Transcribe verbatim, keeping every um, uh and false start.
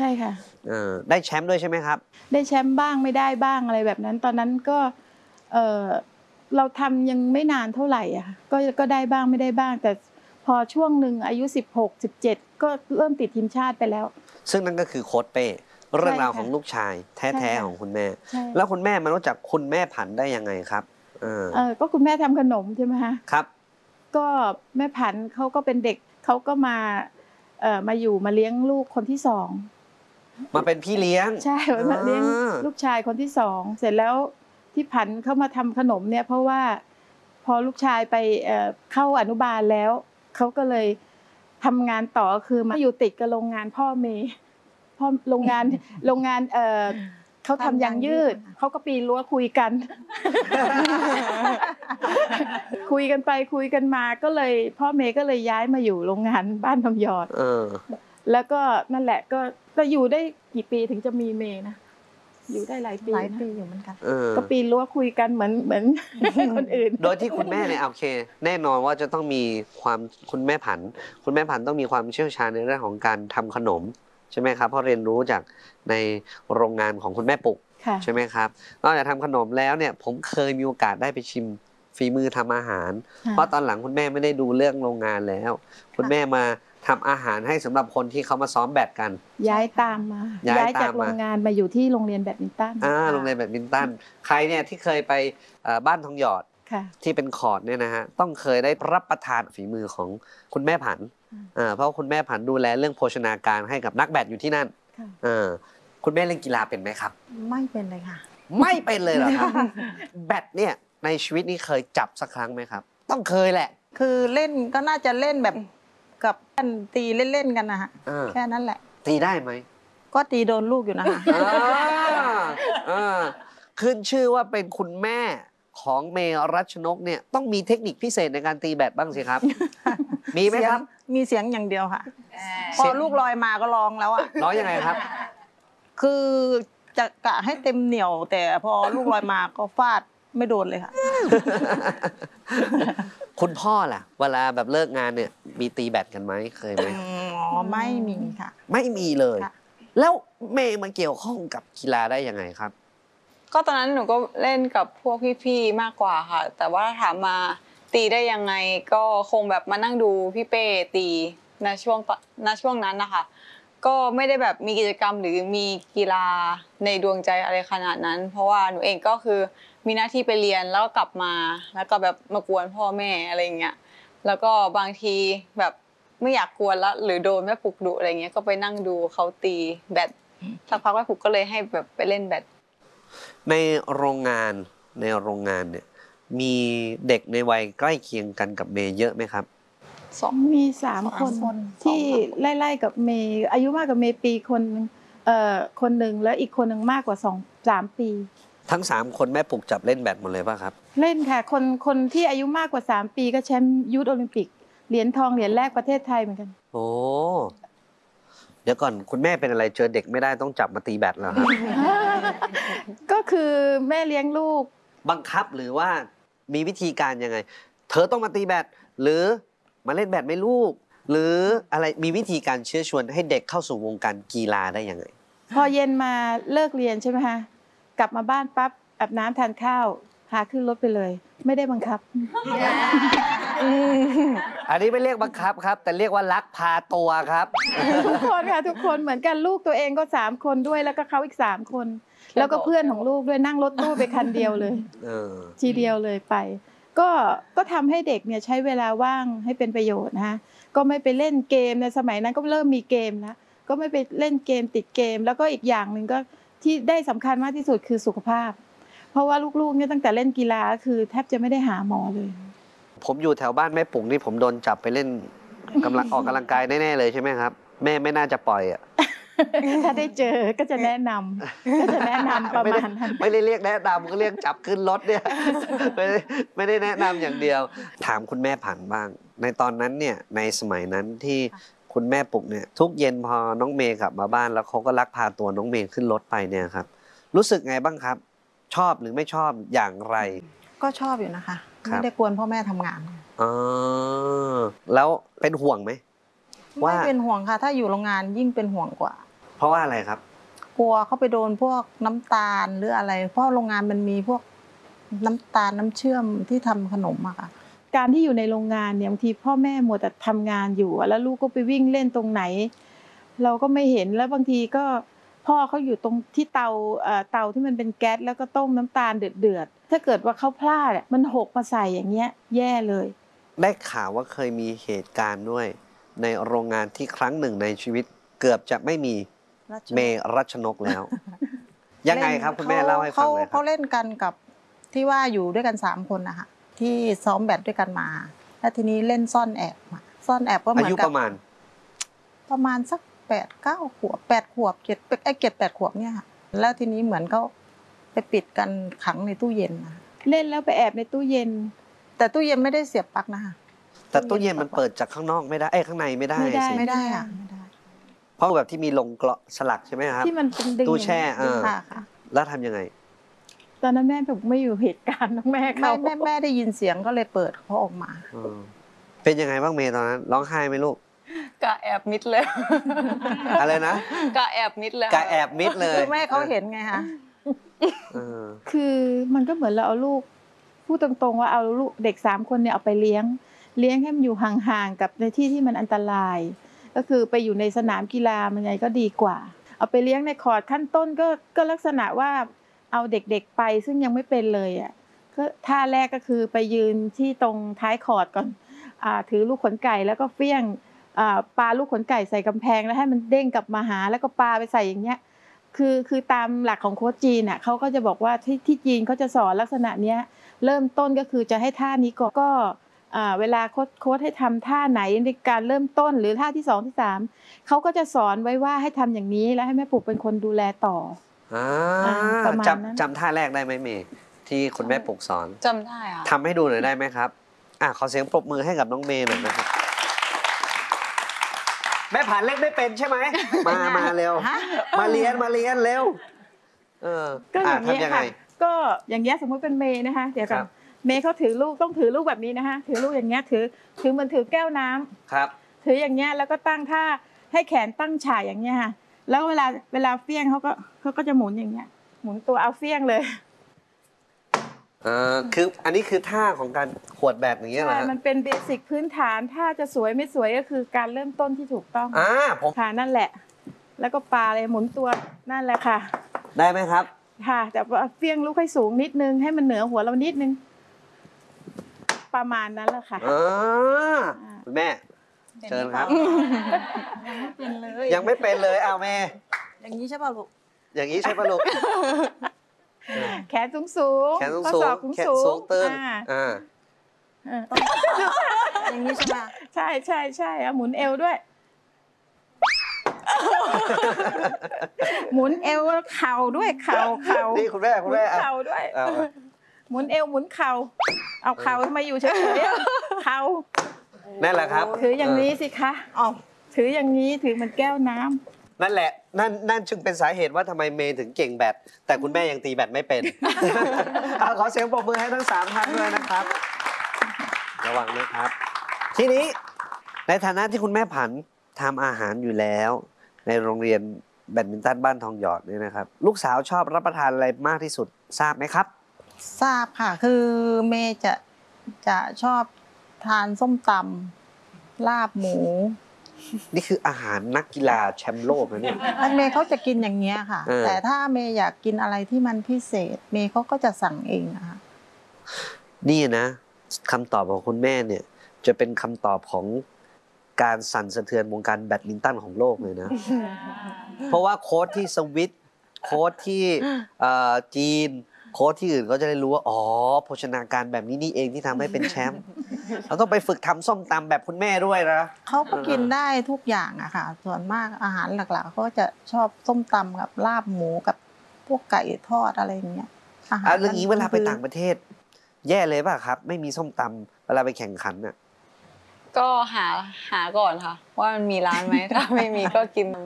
ค่ะเออได้แชมป์ด้วยใช่ไหมครับได้แชมป์บ้างไม่ได้บ้างอะไรแบบนั้นตอนนั้นก็เออเราทำยังไม่นานเท่าไหร่อ่ะก็ก็ได้บ้างไม่ได้บ้างแต่พอช่วงหนึ่งอายุสิบหก สิบเจ็ดก็เริ่มติดทีมชาติไปแล้วซึ่งนั่นก็คือโค้ชเป้เรื่องราวของลูกชายแท้ๆของคุณแม่แล้วคุณแม่มารู้จักคุณแม่ผันได้ยังไงครับเออเออก็คุณแม่ทำขนมใช่ไหมคะครับก็แม่ผันเขาก็เป็นเด็กเขาก็มาเอ่อมาอยู่มาเลี้ยงลูกคนที่สองมาเป็นพี่เลี้ยงใช่มาเลี้ยงลูกชายคนที่สองเสร็จแล้วที่ผันเขามาทำขนมเนี่ยเพราะว่าพอลูกชายไปเอ่อเข้าอนุบาลแล้วเขาก็เลยทำงานต่อคือมาอยู่ติดกับโรงงานพ่อเมย์พ่อโรงงานโรงงานเอ่อเขาทำยางยืดเขาก็ปีนรั้วคุยกัน คุยกันไปคุยกันมาก็เลยพ่อเมย์ก็เลยย้ายมาอยู่โรงงานบ้านทองหยอดแล้วก็นั่นแหละก็ก็อยู่ได้กี่ปีถึงจะมีเมย์นะอยู่ได้หลายปีหลายปีอยู่เหมือนกันก็ปีนรั้วคุยกันเหมือนเหมือนคนอื่นโดยที่คุณแม่เนี่ยโอเคแน่นอนว่าจะต้องมีความคุณแม่ผันคุณแม่ผันต้องมีความเชี่ยวชาญในเรื่องของการทำขนมใช่ไหมครับเพราะเรียนรู้จากในโรงงานของคุณแม่ปุกใช่ไหมครับนอกจากทำขนมแล้วเนี่ยผมเคยมีโอกาสได้ไปชิมฝีมือทำอาหารเพราะตอนหลังคุณแม่ไม่ได้ดูเรื่องโรงงานแล้วคุณแม่มาทำอาหารให้สำหรับคนที่เขามาซ้อมแบดกันย้ายตามมาย้ายจากโรงงานมาอยู่ที่โรงเรียนแบดมินตันอ่าโรงเรียนแบดมินตันใครเนี่ยที่เคยไปบ้านทองหยอดที่เป็นคอร์ตเนี่ยนะฮะต้องเคยได้รับประทานฝีมือของคุณแม่ผันเพราะคุณแม่ผันดูแลเรื่องโภชนาการให้กับนักแบดอยู่ที่นั่นคุณแม่เล่นกีฬาเป็นไหมครับไม่เป็นเลยค่ะไม่เป็นเลยเหรอครับแบดเนี่ยในชีวิตนี้เคยจับสักครั้งไหมครับต้องเคยแหละคือเล่นก็น่าจะเล่นแบบกับตีเล่นๆกันนะฮะแค่นั้นแหละตีได้ไหมก็ตีโดนลูกอยู่นะคะขึ้นชื่อว่าเป็นคุณแม่ของเมรัชนกเนี่ยต้องมีเทคนิคพิเศษในการตีแบดบ้างสิครับมีไหมครับมีเสียงอย่างเดียวค่ะพอลูกลอยมาก็ร้องแล้วอ่ะร้องยังไงครับคือจะกะให้เต็มเหนียวแต่พอลูกลอยมาก็ฟาดไม่โดนเลยค่ะคุณพ่อล่ะเวลาแบบเลิกงานเนี่ยมีตีแบดกันไหมเคยไหมอ๋อไม่มีค่ะไม่มีเลยแล้วเมย์มาเกี่ยวข้องกับกีฬาได้ยังไงครับก็ตอนนั้นหนูก็เล่นกับพวกพี่ๆมากกว่าค่ะแต่ว่าถามมาตีได้ยังไงก็คงแบบมานั่งดูพี่เป้ตีในช่วงในช่วงนั้นนะคะก็ไม่ได้แบบมีกิจกรรมหรือมีกีฬาในดวงใจอะไรขนาดนั้นเพราะว่าหนูเองก็คือมีหน้าที่ไปเรียนแล้วก็กลับมาแล้วก็แบบมากวนพ่อแม่อะไรเงี้ยแล้วก็บางทีแบบไม่อยากกวนแล้วหรือโดนแม่ปลุกดุอะไรเงี้ยก็ไปนั่งดูเขาตีแบดสักพักแม่ปลุกก็เลยให้แบบไปเล่นแบดในโรงงานในโรงงานเนี่ยมีเด็กในวัยใกล้เคียงกันกับเมย์เยอะไหมครับสองมีสามคนที่ไล่ๆกับเมย์อายุมากกว่าเมย์ปีคนเอ่อคนหนึ่งแล้วอีกคนหนึ่งมากกว่าสองสามปีทั้งสามคนแม่ปลุกจับเล่นแบดหมดเลยป่ะครับเล่นค่ะคนคนที่อายุมากกว่าสามปีก็แชมป์ยูทโอลิมปิกเหรียญทองเหรียญแรกประเทศไทยเหมือนกันโอ้เดี๋ยวก่อนคุณแม่เป็นอะไรเจอเด็กไม่ได้ต้องจับมาตีแบดเหรอครับก็คือแม่เลี้ยงลูกบังคับหรือว่ามีวิธีการยังไงเธอต้องมาตีแบดหรือมาเล่นแบดไหมลูกหรืออะไรมีวิธีการเชื้อชวนให้เด็กเข้าสู่วงการกีฬาได้ยังไงพอเย็นมาเลิกเรียนใช่ไหมคะกลับมาบ้านปั๊บอาบน้ำทานข้าวพาขึ้นรถไปเลยไม่ได้บังคับอันนี้ไม่เรียกบังคับครับแต่เรียกว่าลักพาตัวครับทุกคนค่ะทุกคนเหมือนกันลูกตัวเองก็สามคนด้วยแล้วก็เขาอีกสามคนแล้วก็เพื่อนของลูกด้วยนั่งรถตู้ไปคันเดียวเลยทีเดียวเลยไปก็ก็ทำให้เด็กเนี่ยใช้เวลาว่างให้เป็นประโยชน์นะคะก็ไม่ไปเล่นเกมในสมัยนั้นก็เริ่มมีเกมแล้วก็ไม่ไปเล่นเกมติดเกมแล้วก็อีกอย่างหนึ่งก็ที่ได้สำคัญมากที่สุดคือสุขภาพเพราะว่าลูกๆเนี่ยตั้งแต่เล่นกีฬาคือแทบจะไม่ได้หาหมอเลยผมอยู่แถวบ้านแม่ปุ๋งนี่ผมโดนจับไปเล่นกำลังออกกำลังกายแน่ๆเลยใช่ไหมครับแม่ไม่น่าจะปล่อยอ่ะถ้าได้เจอก็จะแนะนำก็จะแนะนำประมาณนั้นไม่ได้เรียกแนะนำก็เรียกจับขึ้นรถเนี่ยไม่ได้ไม่ได้แนะนำอย่างเดียวถามคุณแม่ผันบ้างในตอนนั้นเนี่ยในสมัยนั้นที่คุณแม่ปุกเนี่ยทุกเย็นพอน้องเมย์กลับมาบ้านแล้วเขาก็ลักพาตัวน้องเมย์ขึ้นรถไปเนี่ยครับรู้สึกไงบ้างครับชอบหรือไม่ชอบอย่างไรก็ชอบอยู่นะคะไม่ได้กวนพ่อแม่ทำงานอ๋อแล้วเป็นห่วงไหมไม่เป็นห่วงค่ะถ้าอยู่โรงงานยิ่งเป็นห่วงกว่าเพราะว่าอะไรครับกลัวเขาไปโดนพวกน้ำตาลหรืออะไร เพราะโรงงานมันมีพวกน้ำตาลน้ำเชื่อมที่ทำขนมอะค่ะการที่อยู่ในโรงงานเนี่ยบางทีพ่อแม่มัวแต่ทำงานอยู่อะแล้วลูกก็ไปวิ่งเล่นตรงไหน เราก็ไม่เห็นแล้วบางทีก็พ่อเขาอยู่ตรงที่เตาเอ่อเตาที่มันเป็นแก๊สแล้วก็ต้มน้ำตาลเดือดๆถ้าเกิดว่าเขาพลาดอะมันหกมาใส่อย่างเงี้ยแย่เลยได้ข่าวว่าเคยมีเหตุการณ์ด้วย ในโรงงานที่ครั้งหนึ่งในชีวิตเกือบจะไม่มีเมรัชนกแล้ว ยังไงครับคุณแม่เล่าให้ฟังหน่อยครัเขาบเล่นกันกับที่ว่าอยู่ด้วยกันสามคนนะคะที่ซ้อมแบดด้วยกันมา แล้วทีนี้เล่นซ่อนแอบมาซ่อนแอบก็เหมือาอนยุกับประมาณประมาณสักแปดเก้าขวบแปดขวบเจ็ดไอ้เจ็ดแปดขวบเนี่ยค่ะแล้วทีนี้เหมือนเขาไปปิดกันขังในตู้เย็นนะเล่นแล้วไปแอบในตู้เย็นแต่ตู้เย็นไม่ได้เสียบปลั๊กนะคะแต่ตู้เย็นมันเปิดจากข้างนอกไม่ได้เอ้ยข้างในไม่ได้ไม่ได้สิไม่ได้ค่ะไม่ได้เพราะแบบที่มีลงเกลาะสลักใช่ไหมครับที่มันเป็นดึงตู้แช่เออค่ะค่ะแล้วทำยังไงตอนนั้นแม่แบบไม่อยู่เหตุการณ์น้องแม่แม่เขาแม่แม่ได้ยินเสียงก็เลยเปิดเขาออกมาเออเป็นยังไงบ้างเมย์ตอนนั้นร้องไห้ไหมลูกกะแอบมิดเลยอะไรนะกะแอบมิดเลยกะแอบมิดเลยคือแม่เขาเห็นไงคะเออคือมันก็เหมือนเราเอาลูกพูดตรงๆว่าเอาลูกเด็กสามคนเนี่ยเอาไปเลี้ยง เลี้ยงให้มันอยู่ห่างๆกับในที่ที่มันอันตราย ก็คือไปอยู่ในสนามกีฬามันไงก็ดีกว่า เอาไปเลี้ยงในคอร์ตขั้นต้นก็ก็ลักษณะว่าเอาเด็กๆไปซึ่งยังไม่เป็นเลยอ่ะก็ท่าแรกก็คือไปยืนที่ตรงท้ายคอร์ตก่อนอ่าถือลูกขนไก่แล้วก็เฟี้ยงอ่าปาลูกขนไก่ใส่กำแพงแล้วให้มันเด้งกลับมาหาแล้วก็ปาไปใส่อย่างเงี้ยคือคือตามหลักของโค้ชจีนอ่ะเขาก็จะบอกว่าที่ที่จีนเขาจะสอนลักษณะเนี้ยเริ่มต้นก็คือจะให้ท่านี้ก่อนก็อ่าเวลาโค้ชโค้ชให้ทำท่าไหนในการเริ่มต้นหรือท่าที่สองที่สามเขาก็จะสอนไว้ว่าให้ทำอย่างนี้แล้วให้แม่ปุกเป็นคนดูแลต่ออ่าอ่าประมาณนั้นจำจำท่าแรกได้ไหมเมย์ที่คุณแม่ปลุกสอนจำได้ค่ะทำให้ดูหน่อยได้ไหมครับอ่ะขอเสียงปรบมือให้กับน้องเมย์หน่อยนะครับแม่ผ่านเล่นไม่เป็นใช่ไหมมามาเร็วฮะมาเรียนมาเรียนเร็วเออก็อย่างนี้นี้ยทำยังไงค่ะก็อย่างเงี้ยสมมติเป็นเมย์นะคะเดี๋ยวก่อครันบเมย์เขาถือลูกต้องถือลูกแบบนี้นะคะถือลูกอย่างเงี้ยถือถือเหมันถือแก้วน้ำครับถืออย่างเงี้ยแล้วก็ตั้งท่าให้แขนตั้งฉายอย่างเงี้ยค่ะแล้วเวลาเวลาเฟี้ยงเขาก็เขาก็จะหมุนอย่างเงี้ยหมุนตัวเอาเฟี้ยงเลยเออคืออันนี้คือท่าของการขวดแบบอย่างเงี้ยเหรอใช่ฮะมันเป็นเบสิกพื้นฐานถ้าจะสวยไม่สวยก็คือการเริ่มต้นที่ถูกต้องอ่าผมค่ะนั่นแหละ แล้วก็ปาเลยหมุนตัวนั่นแหละค่ะได้ไหมครับค่ะแต่ว่าเฟี้ยงลูกให้สูงนิดนึงให้มันเหนือหัวเรานิดนึงประมาณนั้นแหละค่ะอ่าคุณแม่เชิญครับเป็นเลยยังไม่เป็นเลยเอาแม่อย่างนี้ใช่ป่ะลูกอย่างนี้ใช่ปะลูกแขนสูงสูงแขนสูงข้อสูศงอกสูงแขนสูสูงงตึงอ่าอ่าเอออย่างนี้ใช่ป่ะใช่ใช่ใช่เอาหมุนเอวด้วย หมุนเอวแล้วเข่าด้วยเข่าเข่านี่คุณแม่หคุณมุนแม่อ่ะเข่าด้วยเอาหมุนเอวหมุนเข่าเอาเข่าทำไมอยู่เฉยๆเข่านั่นแหละครับถืออย่างนี้สิคะอ๋อถืออย่างนี้ถือเหมันแก้วน้ำนั่นแหละ นั่นนั่นจึงเป็นสาเหตุว่าทำไมเมย์ถึงเก่งแบดแต่คุณแม่ยังตีแบดไม่เป็น เอาขอเสียงปรบมือให้ทั้งสามท่านด้วยนะครับ ระวังนะครับ ทีนี้ในฐานะที่คุณแม่ผันทำอาหารอยู่แล้ว ในโรงเรียนแบดมินตันบ้านทองหยอดเนี่ยนะครับ ลูกสาวชอบรับประทานอะไรมากที่สุดทราบไหมครับทราบค่ะ คือเมย์จะจะชอบทานส้มตำลาบหมูนี่คืออาหารนักกีฬาแชมป์โลกนะเนี่ยอันเมย์เขาจะกินอย่างเงี้ยค่ะเออแต่ถ้าเมย์อยากกินอะไรที่มันพิเศษ เมย์เขาก็จะสั่งเองนะคะนี่นะคำตอบของคุณแม่เนี่ย จะเป็นคำตอบของการสั่นสะเทือนวงการแบดมินตันของโลกเลยนะ เพราะว่าโค้ชที่สวิตโค้ชที่เอ่อจีน โค้ชที่อื่นก็จะได้รู้ว่า อ๋อ โภชนาการแบบนี้นี่เองที่ทำให้เป็นแชมป์เราต้องไปฝึกทำส้มตำแบบคุณแม่ด้วยนะเขาก็กินได้ทุกอย่างอะค่ะ ส่วนมากอาหารหลักๆเขาก็จะชอบส้มตำกับลาบหมูกับพวกไก่ทอดอะไรอย่างเงี้ยอาหารอ่ะเรื่องนี้เวลาไปต่างประเทศ แย่เลยป่ะครับ ไม่มีส้มตำเวลาไปแข่งขันน่ะก็หาหาก่อนค่ะ ว่ามันมีร้านไหม ถ้าไม่มีก็กิน